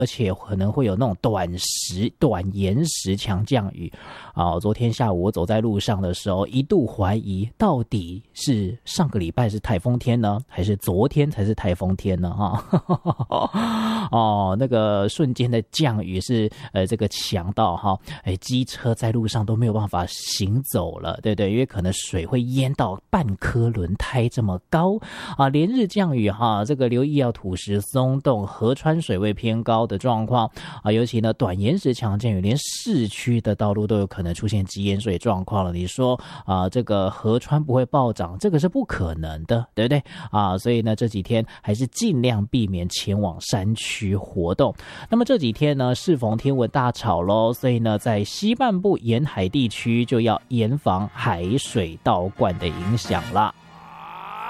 而且可能会有那种短延时强降雨啊。昨天下午我走在路上的时候，一度怀疑到底是上个礼拜是台风天呢，还是昨天才是台风天呢？哦，那个瞬间的降雨是这个强到哈，机车在路上都没有办法行走了，对不对？因为可能水会淹到半颗轮胎这么高啊。连日降雨哈，这个留意要土石松动，河川水位偏高的状况啊，尤其呢短延时强降雨，连市区的道路都有可能出现积淹水状况了。你说啊，这个河川不会暴涨，这个是不可能的，对不对啊？所以呢，这几天还是尽量避免前往山区活动。那么这几天呢，适逢天文大潮咯，所以呢，在西半部沿海地区就要严防海水倒灌的影响啦。